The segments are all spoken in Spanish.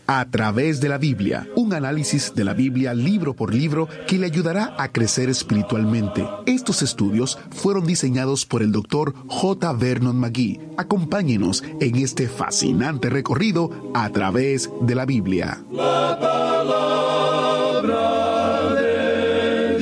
A través de la Biblia, un análisis de la Biblia libro por libro que le ayudará a crecer espiritualmente. Estos estudios fueron diseñados por el Dr. J. Vernon McGee. Acompáñenos en este fascinante recorrido a través de la Biblia. La palabra de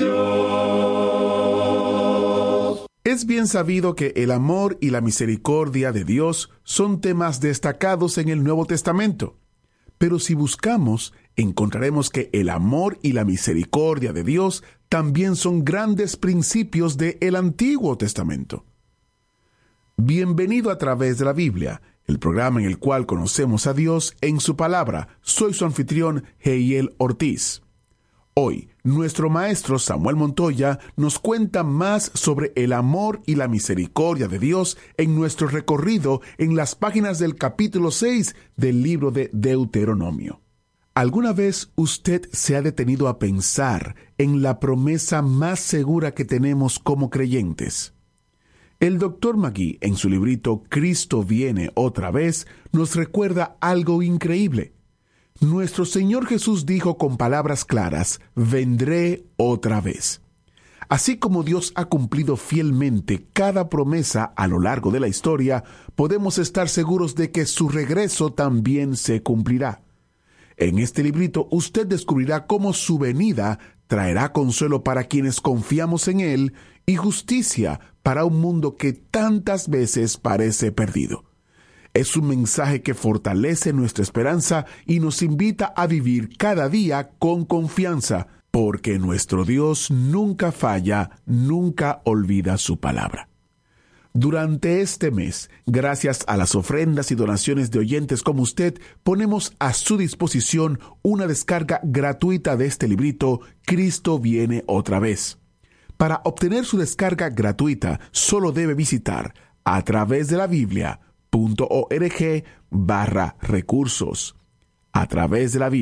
Dios. Es bien sabido que el amor y la misericordia de Dios son temas destacados en el Nuevo Testamento. Pero si buscamos, encontraremos que el amor y la misericordia de Dios también son grandes principios del Antiguo Testamento. Bienvenido a través de la Biblia, el programa en el cual conocemos a Dios en su palabra. Soy su anfitrión, Heiel Ortiz. Hoy, nuestro maestro Samuel Montoya nos cuenta más sobre el amor y la misericordia de Dios en nuestro recorrido en las páginas del capítulo 6 del libro de Deuteronomio. ¿Alguna vez usted se ha detenido a pensar en la promesa más segura que tenemos como creyentes? El Dr. McGee, en su librito Cristo viene otra vez, nos recuerda algo increíble. Nuestro Señor Jesús dijo con palabras claras: vendré otra vez. Así como Dios ha cumplido fielmente cada promesa a lo largo de la historia, podemos estar seguros de que su regreso también se cumplirá. En este librito usted descubrirá cómo su venida traerá consuelo para quienes confiamos en Él y justicia para un mundo que tantas veces parece perdido. Es un mensaje que fortalece nuestra esperanza y nos invita a vivir cada día con confianza, porque nuestro Dios nunca falla, nunca olvida su palabra. Durante este mes, gracias a las ofrendas y donaciones de oyentes como usted, ponemos a su disposición una descarga gratuita de este librito, Cristo viene otra vez. Para obtener su descarga gratuita, solo debe visitar a través de la Biblia.org/recursos. A través de la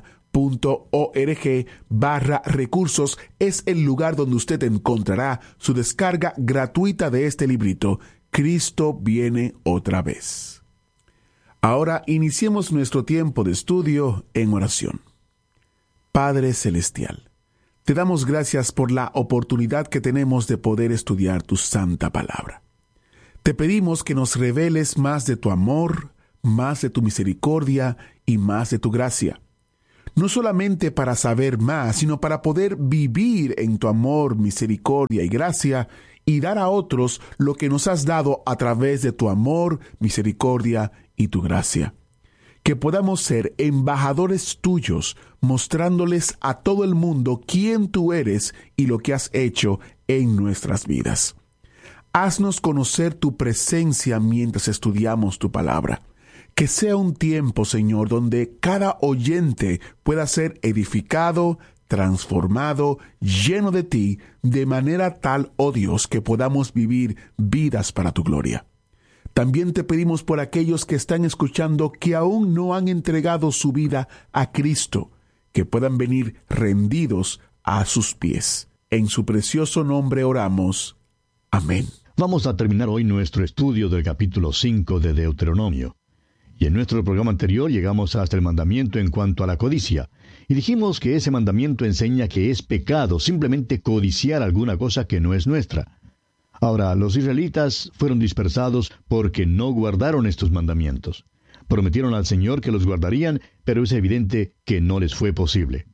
Biblia.org/recursos es el lugar donde usted encontrará su descarga gratuita de este librito, Cristo viene otra vez. Ahora iniciemos nuestro tiempo de estudio en oración. Padre Celestial, te damos gracias por la oportunidad que tenemos de poder estudiar tu santa palabra. Te pedimos que nos reveles más de tu amor, más de tu misericordia y más de tu gracia. No solamente para saber más, sino para poder vivir en tu amor, misericordia y gracia y dar a otros lo que nos has dado a través de tu amor, misericordia y tu gracia. Que podamos ser embajadores tuyos, mostrándoles a todo el mundo quién tú eres y lo que has hecho en nuestras vidas. Haznos conocer tu presencia mientras estudiamos tu palabra. Que sea un tiempo, Señor, donde cada oyente pueda ser edificado, transformado, lleno de ti, de manera tal, oh Dios, que podamos vivir vidas para tu gloria. También te pedimos por aquellos que están escuchando que aún no han entregado su vida a Cristo, que puedan venir rendidos a sus pies. En su precioso nombre oramos. Amén. Vamos a terminar hoy nuestro estudio del capítulo 5 de Deuteronomio. Y en nuestro programa anterior llegamos hasta el mandamiento en cuanto a la codicia. Y dijimos que ese mandamiento enseña que es pecado simplemente codiciar alguna cosa que no es nuestra. Ahora, los israelitas fueron dispersados porque no guardaron estos mandamientos. Prometieron al Señor que los guardarían, pero es evidente que no les fue posible.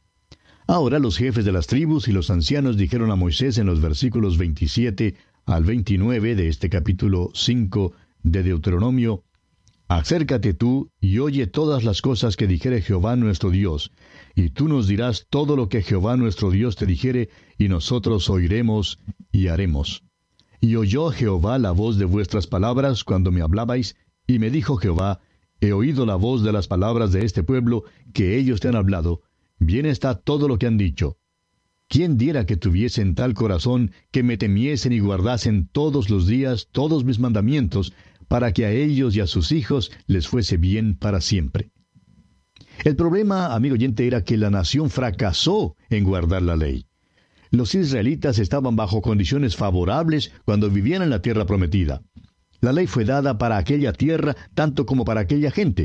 Ahora los jefes de las tribus y los ancianos dijeron a Moisés en los versículos 27 al 29 de este capítulo 5 de Deuteronomio: acércate tú y oye todas las cosas que dijere Jehová nuestro Dios, y tú nos dirás todo lo que Jehová nuestro Dios te dijere, y nosotros oiremos y haremos. Y oyó Jehová la voz de vuestras palabras cuando me hablabais, y me dijo Jehová: he oído la voz de las palabras de este pueblo, que ellos te han hablado, bien está todo lo que han dicho. ¿Quién diera que tuviesen tal corazón, que me temiesen y guardasen todos los días todos mis mandamientos, para que a ellos y a sus hijos les fuese bien para siempre? El problema, amigo oyente, era que la nación fracasó en guardar la ley. Los israelitas estaban bajo condiciones favorables cuando vivían en la tierra prometida. La ley fue dada para aquella tierra tanto como para aquella gente,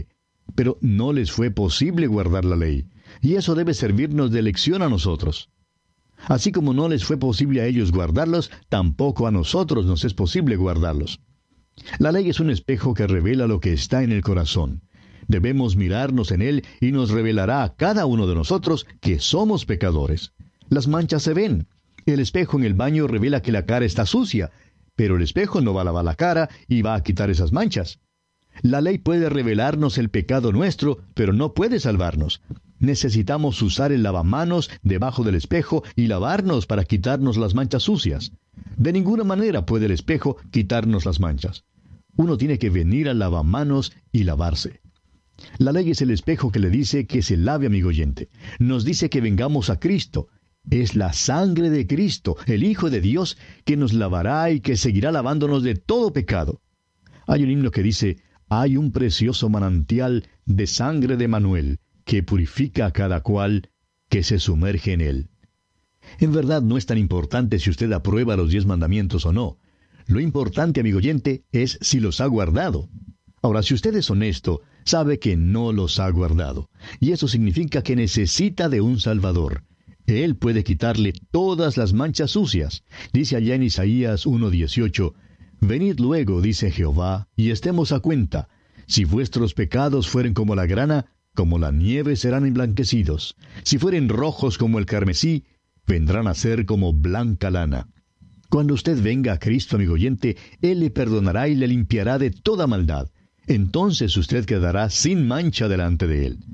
pero no les fue posible guardar la ley, y eso debe servirnos de lección a nosotros. Así como no les fue posible a ellos guardarlos, tampoco a nosotros nos es posible guardarlos. La ley es un espejo que revela lo que está en el corazón. Debemos mirarnos en él y nos revelará a cada uno de nosotros que somos pecadores. Las manchas se ven. El espejo en el baño revela que la cara está sucia, pero el espejo no va a lavar la cara y va a quitar esas manchas. La ley puede revelarnos el pecado nuestro, pero no puede salvarnos. Necesitamos usar el lavamanos debajo del espejo y lavarnos para quitarnos las manchas sucias. De ninguna manera puede el espejo quitarnos las manchas. Uno tiene que venir al lavamanos y lavarse. La ley es el espejo que le dice que se lave, amigo oyente. Nos dice que vengamos a Cristo. Es la sangre de Cristo, el Hijo de Dios, que nos lavará y que seguirá lavándonos de todo pecado. Hay un himno que dice: hay un precioso manantial de sangre de Emanuel, que purifica a cada cual que se sumerge en él. En verdad no es tan importante si usted aprueba los 10 mandamientos o no. Lo importante, amigo oyente, es si los ha guardado. Ahora, si usted es honesto, sabe que no los ha guardado. Y eso significa que necesita de un Salvador. Él puede quitarle todas las manchas sucias. Dice allá en Isaías 1:18, «Venid luego, dice Jehová, y estemos a cuenta. Si vuestros pecados fueren como la grana, como la nieve serán emblanquecidos. Si fueren rojos como el carmesí, vendrán a ser como blanca lana». Cuando usted venga a Cristo, amigo oyente, Él le perdonará y le limpiará de toda maldad. Entonces usted quedará sin mancha delante de Él.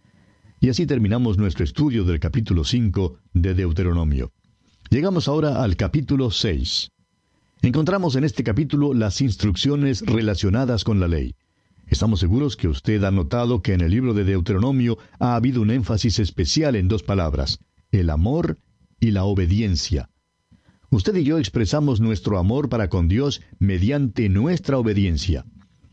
Y así terminamos nuestro estudio del capítulo 5 de Deuteronomio. Llegamos ahora al capítulo 6. Encontramos en este capítulo las instrucciones relacionadas con la ley. Estamos seguros que usted ha notado que en el libro de Deuteronomio ha habido un énfasis especial en 2 palabras: el amor y la obediencia. Usted y yo expresamos nuestro amor para con Dios mediante nuestra obediencia.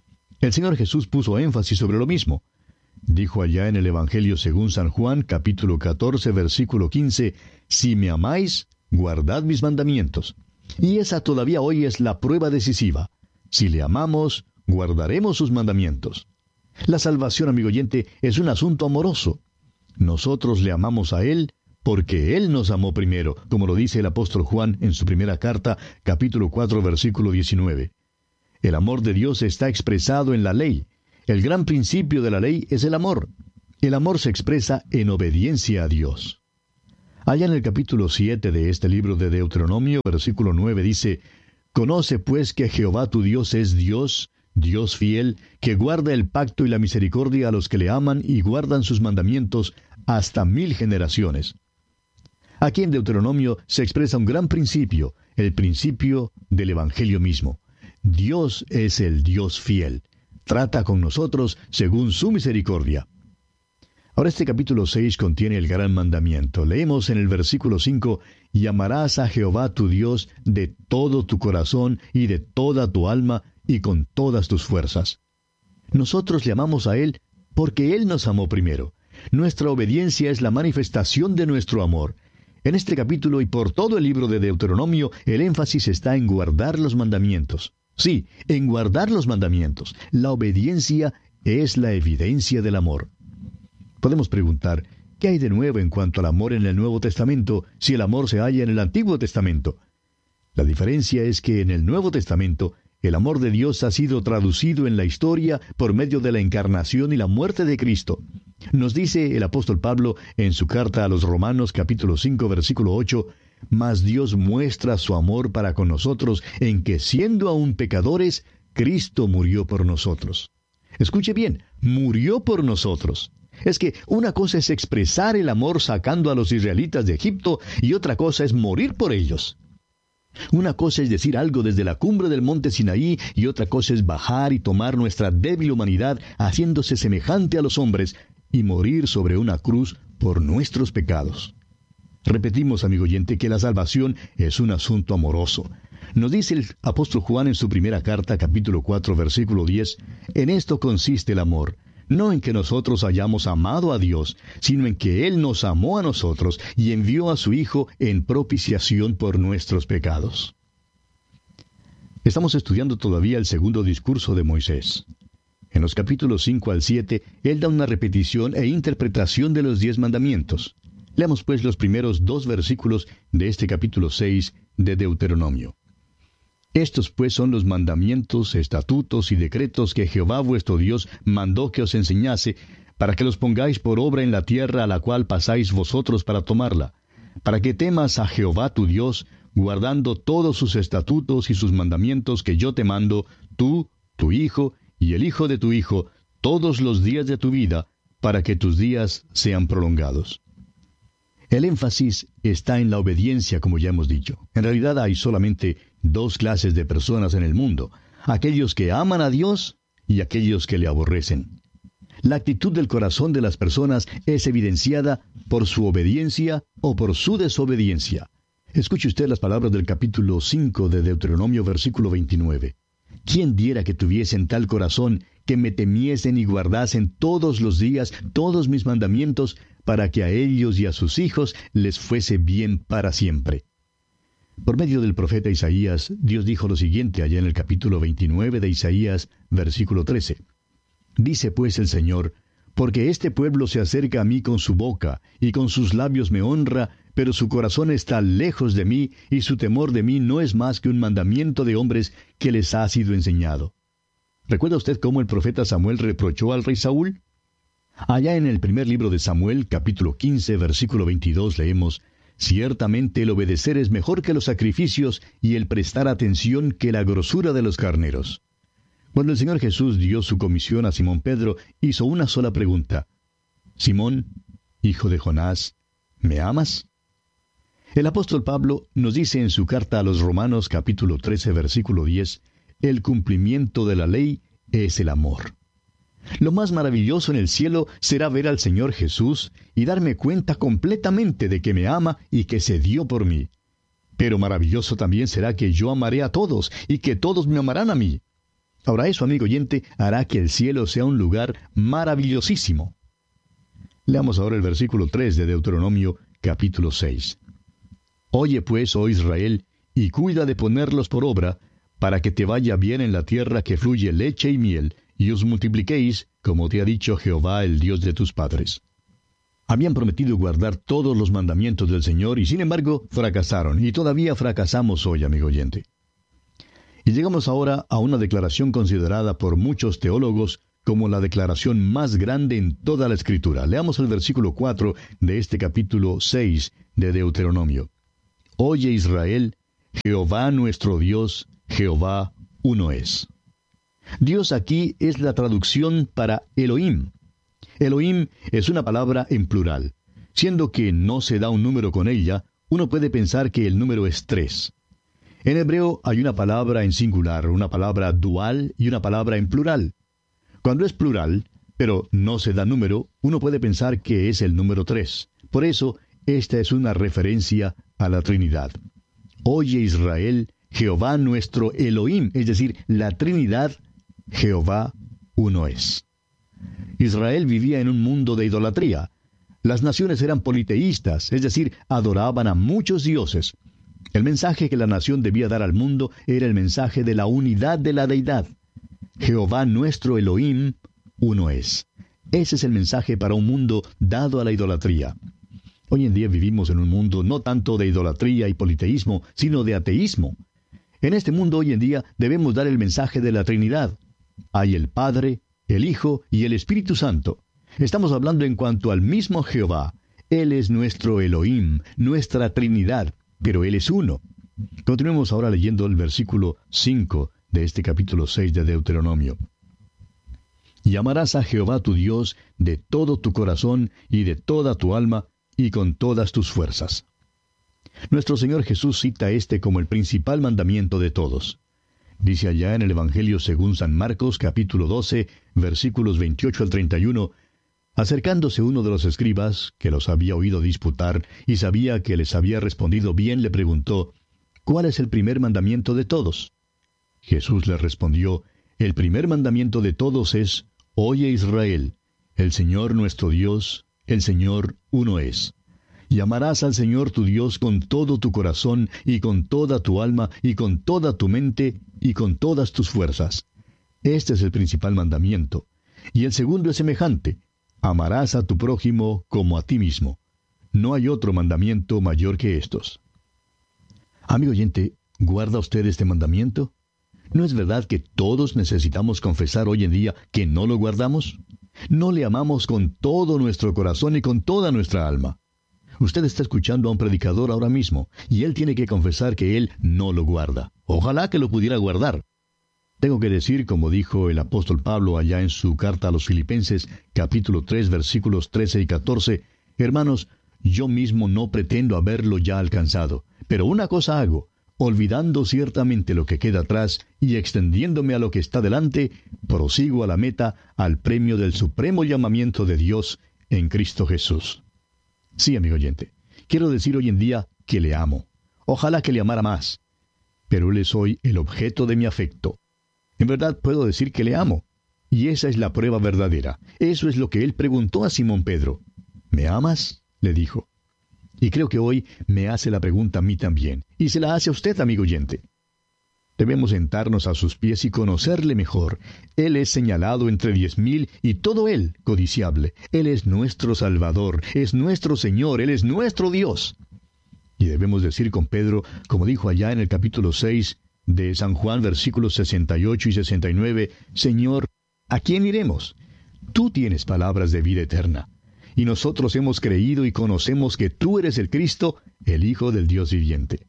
El Señor Jesús puso énfasis sobre lo mismo. Dijo allá en el Evangelio según San Juan, capítulo 14, versículo 15, «Si me amáis, guardad mis mandamientos». Y esa todavía hoy es la prueba decisiva. Si le amamos, guardaremos sus mandamientos. La salvación, amigo oyente, es un asunto amoroso. Nosotros le amamos a Él porque Él nos amó primero, como lo dice el apóstol Juan en su primera carta, capítulo 4, versículo 19. El amor de Dios está expresado en la ley. El gran principio de la ley es el amor. El amor se expresa en obediencia a Dios. Allá en el capítulo 7 de este libro de Deuteronomio, versículo 9 dice: «Conoce pues que Jehová tu Dios es Dios, Dios fiel, que guarda el pacto y la misericordia a los que le aman y guardan sus mandamientos hasta 1000 generaciones». Aquí en Deuteronomio se expresa un gran principio, el principio del Evangelio mismo. Dios es el Dios fiel. Trata con nosotros según su misericordia. Ahora este capítulo 6 contiene el gran mandamiento. Leemos en el versículo 5, «Y amarás a Jehová tu Dios de todo tu corazón y de toda tu alma y con todas tus fuerzas». Nosotros le amamos a Él porque Él nos amó primero. Nuestra obediencia es la manifestación de nuestro amor. En este capítulo y por todo el libro de Deuteronomio, el énfasis está en guardar los mandamientos. Sí, en guardar los mandamientos. La obediencia es la evidencia del amor. Podemos preguntar, ¿qué hay de nuevo en cuanto al amor en el Nuevo Testamento si el amor se halla en el Antiguo Testamento? La diferencia es que en el Nuevo Testamento, el amor de Dios ha sido traducido en la historia por medio de la encarnación y la muerte de Cristo. Nos dice el apóstol Pablo en su carta a los Romanos capítulo 5 versículo 8, «Mas Dios muestra su amor para con nosotros en que siendo aún pecadores, Cristo murió por nosotros». Escuche bien, murió por nosotros. Es que una cosa es expresar el amor sacando a los israelitas de Egipto y otra cosa es morir por ellos. Una cosa es decir algo desde la cumbre del monte Sinaí y otra cosa es bajar y tomar nuestra débil humanidad haciéndose semejante a los hombres y morir sobre una cruz por nuestros pecados. Repetimos, amigo oyente, que la salvación es un asunto amoroso. Nos dice el apóstol Juan en su primera carta, capítulo 4, versículo 10, «En esto consiste el amor, no en que nosotros hayamos amado a Dios, sino en que Él nos amó a nosotros y envió a su Hijo en propiciación por nuestros pecados». Estamos estudiando todavía el segundo discurso de Moisés. En los capítulos 5 al 7, él da una repetición e interpretación de los 10 mandamientos. Leamos pues los primeros 2 versículos de este capítulo 6 de Deuteronomio. Estos pues son los mandamientos, estatutos y decretos que Jehová vuestro Dios mandó que os enseñase, para que los pongáis por obra en la tierra a la cual pasáis vosotros para tomarla, para que temas a Jehová tu Dios, guardando todos sus estatutos y sus mandamientos que yo te mando, tú, tu hijo y el hijo de tu hijo, todos los días de tu vida, para que tus días sean prolongados. El énfasis está en la obediencia, como ya hemos dicho. En realidad hay solamente 2 clases de personas en el mundo: aquellos que aman a Dios y aquellos que le aborrecen. La actitud del corazón de las personas es evidenciada por su obediencia o por su desobediencia. Escuche usted las palabras del capítulo 5 de Deuteronomio, versículo 29. ¿Quién diera que tuviesen tal corazón, que me temiesen y guardasen todos los días todos mis mandamientos, para que a ellos y a sus hijos les fuese bien para siempre? Por medio del profeta Isaías, Dios dijo lo siguiente allá en el capítulo 29 de Isaías, versículo 13. Dice pues el Señor: porque este pueblo se acerca a mí con su boca, y con sus labios me honra, pero su corazón está lejos de mí, y su temor de mí no es más que un mandamiento de hombres que les ha sido enseñado. ¿Recuerda usted cómo el profeta Samuel reprochó al rey Saúl? Allá en el primer libro de Samuel, capítulo 15, versículo 22, leemos: ciertamente el obedecer es mejor que los sacrificios, y el prestar atención que la grosura de los carneros. Cuando el Señor Jesús dio su comisión a Simón Pedro, hizo una sola pregunta: Simón, hijo de Jonás, ¿me amas? El apóstol Pablo nos dice en su carta a los Romanos, capítulo 13, versículo 10, el cumplimiento de la ley es el amor. Lo más maravilloso en el cielo será ver al Señor Jesús y darme cuenta completamente de que me ama y que se dio por mí. Pero maravilloso también será que yo amaré a todos y que todos me amarán a mí. Ahora eso, amigo oyente, hará que el cielo sea un lugar maravillosísimo. Leamos ahora el versículo 3 de Deuteronomio, capítulo 6. Oye pues, oh Israel, y cuida de ponerlos por obra, para que te vaya bien en la tierra que fluye leche y miel, y os multipliquéis, como te ha dicho Jehová, el Dios de tus padres. Habían prometido guardar todos los mandamientos del Señor, y sin embargo fracasaron, y todavía fracasamos hoy, amigo oyente. Y llegamos ahora a una declaración considerada por muchos teólogos como la declaración más grande en toda la Escritura. Leamos el versículo 4 de este capítulo 6 de Deuteronomio. Oye Israel, Jehová nuestro Dios, Jehová uno es. Dios aquí es la traducción para Elohim. Elohim es una palabra en plural. Siendo que no se da un número con ella, uno puede pensar que el número es 3. En hebreo hay una palabra en singular, una palabra dual y una palabra en plural. Cuando es plural, pero no se da número, uno puede pensar que es el número 3. Por eso, esta es una referencia a la Trinidad. Oye Israel, Jehová nuestro Elohim, es decir, la Trinidad, Jehová uno es. Israel vivía en un mundo de idolatría. Las naciones eran politeístas, es decir, adoraban a muchos dioses. El mensaje que la nación debía dar al mundo era el mensaje de la unidad de la deidad. Jehová nuestro Elohim, uno es. Ese es el mensaje para un mundo dado a la idolatría. Hoy en día vivimos en un mundo no tanto de idolatría y politeísmo, sino de ateísmo. En este mundo hoy en día debemos dar el mensaje de la Trinidad. Hay el Padre, el Hijo y el Espíritu Santo. Estamos hablando en cuanto al mismo Jehová. Él es nuestro Elohim, nuestra Trinidad, pero Él es uno. Continuemos ahora leyendo el versículo 5 de este capítulo 6 de Deuteronomio. Y amarás a Jehová tu Dios de todo tu corazón y de toda tu alma y con todas tus fuerzas. Nuestro Señor Jesús cita este como el principal mandamiento de todos. Dice allá en el Evangelio según San Marcos, capítulo 12, versículos 28 al 31, acercándose uno de los escribas, que los había oído disputar, y sabía que les había respondido bien, le preguntó, ¿cuál es el primer mandamiento de todos? Jesús le respondió, el primer mandamiento de todos es, Oye Israel, el Señor nuestro Dios, el Señor uno es. Y amarás al Señor tu Dios con todo tu corazón, y con toda tu alma, y con toda tu mente, y con todas tus fuerzas. Este es el principal mandamiento. Y el segundo es semejante: amarás a tu prójimo como a ti mismo. No hay otro mandamiento mayor que estos. Amigo oyente, ¿guarda usted este mandamiento? ¿No es verdad que todos necesitamos confesar hoy en día que no lo guardamos? No le amamos con todo nuestro corazón y con toda nuestra alma. Usted está escuchando a un predicador ahora mismo, y él tiene que confesar que él no lo guarda. Ojalá que lo pudiera guardar. Tengo que decir, como dijo el apóstol Pablo allá en su carta a los Filipenses, capítulo 3, versículos 13 y 14, hermanos, yo mismo no pretendo haberlo ya alcanzado, pero una cosa hago, olvidando ciertamente lo que queda atrás y extendiéndome a lo que está delante, prosigo a la meta, al premio del supremo llamamiento de Dios en Cristo Jesús. Sí, amigo oyente, quiero decir hoy en día que le amo. Ojalá que le amara más. Pero Él es hoy el objeto de mi afecto. En verdad puedo decir que le amo. Y esa es la prueba verdadera. Eso es lo que Él preguntó a Simón Pedro. ¿Me amas?, le dijo. Y creo que hoy me hace la pregunta a mí también. Y se la hace a usted, amigo oyente. Debemos sentarnos a sus pies y conocerle mejor. Él es señalado entre 10,000 y todo Él codiciable. Él es nuestro Salvador, es nuestro Señor, Él es nuestro Dios. Y debemos decir con Pedro, como dijo allá en el capítulo 6 de San Juan, versículos 68 y 69, Señor, ¿a quién iremos? Tú tienes palabras de vida eterna. Y nosotros hemos creído y conocemos que tú eres el Cristo, el Hijo del Dios viviente.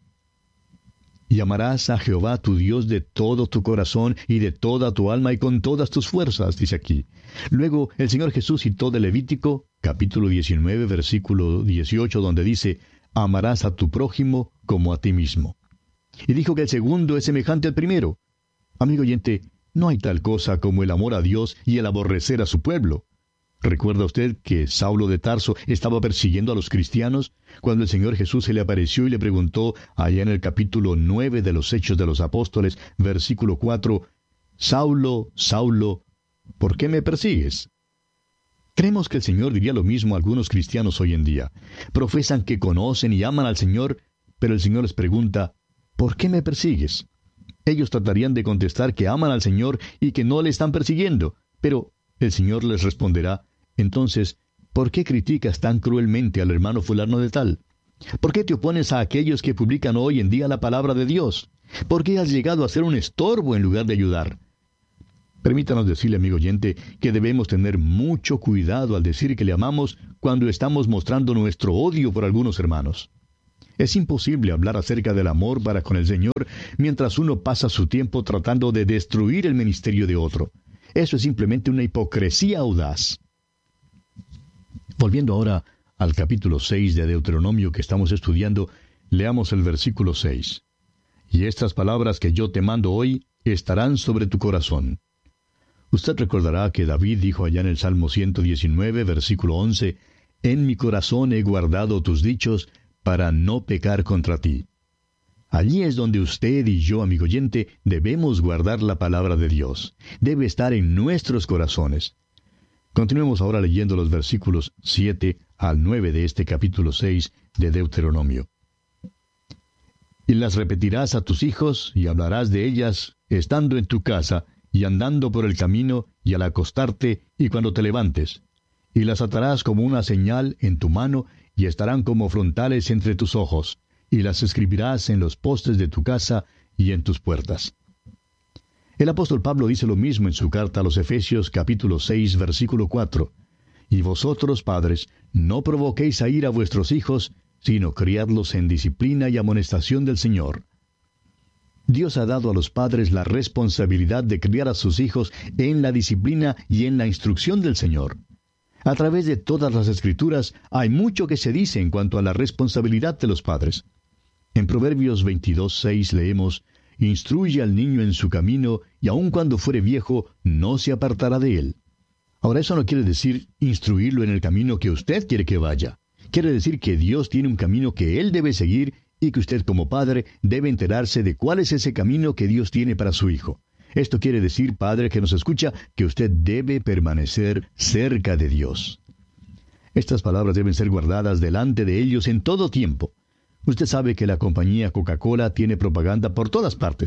Y amarás a Jehová tu Dios de todo tu corazón y de toda tu alma y con todas tus fuerzas, dice aquí. Luego el Señor Jesús citó de Levítico, capítulo 19, versículo 18, donde dice, amarás a tu prójimo como a ti mismo. Y dijo que el segundo es semejante al primero. Amigo oyente, no hay tal cosa como el amor a Dios y el aborrecer a su pueblo. ¿Recuerda usted que Saulo de Tarso estaba persiguiendo a los cristianos cuando el Señor Jesús se le apareció y le preguntó allá en el capítulo 9 de los Hechos de los Apóstoles, versículo 4, Saulo, Saulo, ¿por qué me persigues? Creemos que el Señor diría lo mismo a algunos cristianos hoy en día. Profesan que conocen y aman al Señor, pero el Señor les pregunta, ¿por qué me persigues? Ellos tratarían de contestar que aman al Señor y que no le están persiguiendo, pero el Señor les responderá, entonces, ¿por qué criticas tan cruelmente al hermano fulano de tal? ¿Por qué te opones a aquellos que publican hoy en día la palabra de Dios? ¿Por qué has llegado a ser un estorbo en lugar de ayudar? Permítanos decirle, amigo oyente, que debemos tener mucho cuidado al decir que le amamos cuando estamos mostrando nuestro odio por algunos hermanos. Es imposible hablar acerca del amor para con el Señor mientras uno pasa su tiempo tratando de destruir el ministerio de otro. Eso es simplemente una hipocresía audaz. Volviendo ahora al capítulo 6 de Deuteronomio que estamos estudiando, leamos el versículo 6. Y estas palabras que yo te mando hoy estarán sobre tu corazón. Usted recordará que David dijo allá en el Salmo 119, versículo 11, En mi corazón he guardado tus dichos para no pecar contra ti. Allí es donde usted y yo, amigo oyente, debemos guardar la palabra de Dios. Debe estar en nuestros corazones. Continuemos ahora leyendo los versículos 7 al 9 de este capítulo 6 de Deuteronomio. Y las repetirás a tus hijos y hablarás de ellas estando en tu casa y andando por el camino y al acostarte y cuando te levantes. Y las atarás como una señal en tu mano y estarán como frontales entre tus ojos. Y las escribirás en los postes de tu casa y en tus puertas. El apóstol Pablo dice lo mismo en su carta a los Efesios capítulo 6, versículo 4. Y vosotros, padres, no provoquéis a ira a vuestros hijos, sino criadlos en disciplina y amonestación del Señor. Dios ha dado a los padres la responsabilidad de criar a sus hijos en la disciplina y en la instrucción del Señor. A través de todas las Escrituras hay mucho que se dice en cuanto a la responsabilidad de los padres. En Proverbios 22:6 leemos, Instruye al niño en su camino, y aun cuando fuere viejo, no se apartará de él. Ahora, eso no quiere decir instruirlo en el camino que usted quiere que vaya. Quiere decir que Dios tiene un camino que Él debe seguir y que usted como padre debe enterarse de cuál es ese camino que Dios tiene para su hijo. Esto quiere decir, padre que nos escucha, que usted debe permanecer cerca de Dios. Estas palabras deben ser guardadas delante de ellos en todo tiempo. Usted sabe que la compañía Coca-Cola tiene propaganda por todas partes.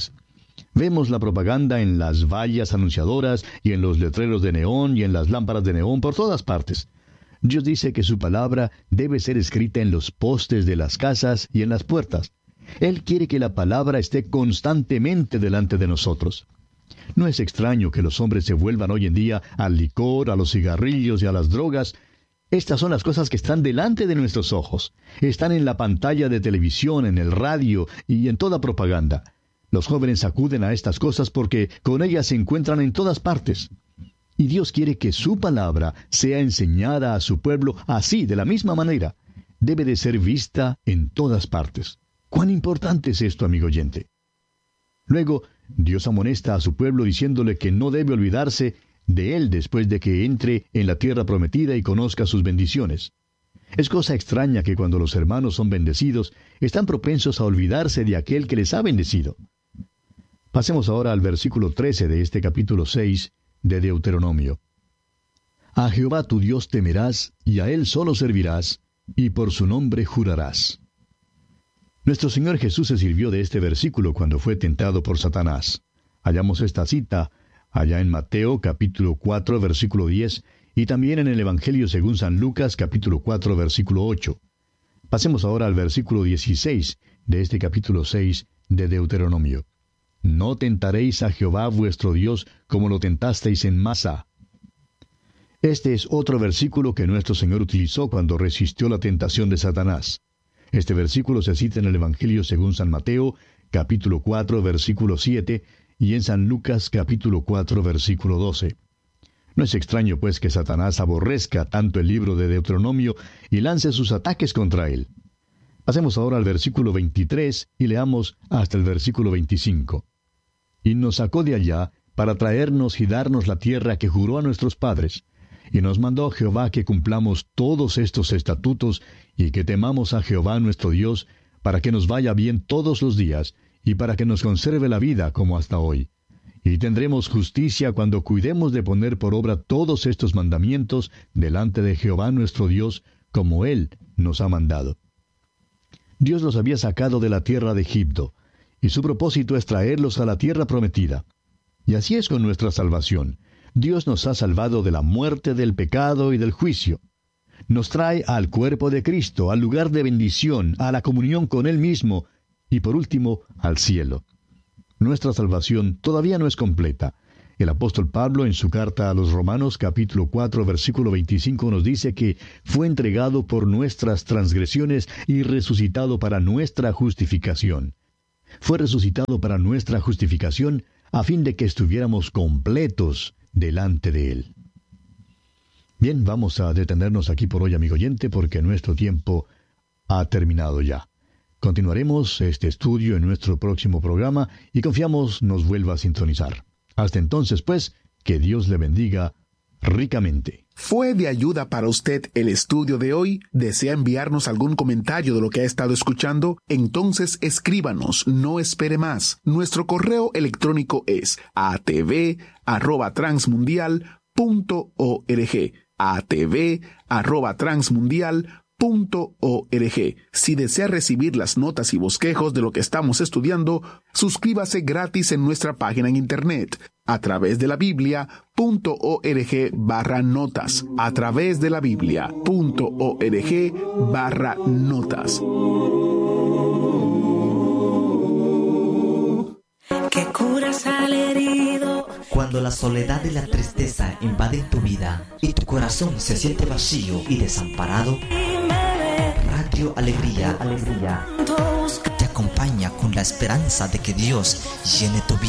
Vemos la propaganda en las vallas anunciadoras y en los letreros de neón y en las lámparas de neón por todas partes. Dios dice que su palabra debe ser escrita en los postes de las casas y en las puertas. Él quiere que la palabra esté constantemente delante de nosotros. No es extraño que los hombres se vuelvan hoy en día al licor, a los cigarrillos y a las drogas. Estas son las cosas que están delante de nuestros ojos. Están en la pantalla de televisión, en el radio y en toda propaganda. Los jóvenes acuden a estas cosas porque con ellas se encuentran en todas partes. Y Dios quiere que su palabra sea enseñada a su pueblo así, de la misma manera. Debe de ser vista en todas partes. ¿Cuán importante es esto, amigo oyente? Luego, Dios amonesta a su pueblo diciéndole que no debe olvidarse de él después de que entre en la tierra prometida y conozca sus bendiciones. Es cosa extraña que cuando los hermanos son bendecidos, están propensos a olvidarse de aquel que les ha bendecido. Pasemos ahora al versículo 13 de este capítulo 6 de Deuteronomio. A Jehová tu Dios temerás, y a él solo servirás, y por su nombre jurarás. Nuestro Señor Jesús se sirvió de este versículo cuando fue tentado por Satanás. Hallamos esta cita allá en Mateo capítulo 4 versículo 10 y también en el Evangelio según San Lucas capítulo 4 versículo 8. Pasemos ahora al versículo 16 de este capítulo 6 de Deuteronomio. No tentaréis a Jehová vuestro Dios como lo tentasteis en Masa. Este es otro versículo que nuestro Señor utilizó cuando resistió la tentación de Satanás. Este versículo se cita en el Evangelio según San Mateo, capítulo 4, versículo 7, y en San Lucas, capítulo 4, versículo 12. No es extraño, pues, que Satanás aborrezca tanto el libro de Deuteronomio y lance sus ataques contra él. Pasemos ahora al versículo 23 y leamos hasta el versículo 25. Y nos sacó de allá para traernos y darnos la tierra que juró a nuestros padres. Y nos mandó Jehová que cumplamos todos estos estatutos y que temamos a Jehová nuestro Dios, para que nos vaya bien todos los días y para que nos conserve la vida como hasta hoy. Y tendremos justicia cuando cuidemos de poner por obra todos estos mandamientos delante de Jehová nuestro Dios, como Él nos ha mandado. Dios los había sacado de la tierra de Egipto, y su propósito es traerlos a la tierra prometida. Y así es con nuestra salvación. Dios nos ha salvado de la muerte, del pecado y del juicio. Nos trae al cuerpo de Cristo, al lugar de bendición, a la comunión con Él mismo, y por último, al cielo. Nuestra salvación todavía no es completa. El apóstol Pablo, en su carta a los Romanos, capítulo 4, versículo 25, nos dice que fue entregado por nuestras transgresiones y resucitado para nuestra justificación. Fue resucitado para nuestra justificación a fin de que estuviéramos completos delante de Él. Bien, vamos a detenernos aquí por hoy, amigo oyente, porque nuestro tiempo ha terminado ya. Continuaremos este estudio en nuestro próximo programa y confiamos nos vuelva a sintonizar. Hasta entonces, pues, que Dios le bendiga ricamente. ¿Fue de ayuda para usted el estudio de hoy? ¿Desea enviarnos algún comentario de lo que ha estado escuchando? Entonces escríbanos, no espere más. Nuestro correo electrónico es atv@transmundial.org. atv@transmundial.org. Si desea recibir las notas y bosquejos de lo que estamos estudiando, suscríbase gratis en nuestra página en internet a través de la Biblia.org/notas. A través de la Biblia.org/notas. Que curas al herido. Cuando la soledad y la tristeza invaden tu vida y tu corazón se siente vacío y desamparado, Radio Alegría te acompaña con la esperanza de que Dios llene tu vida.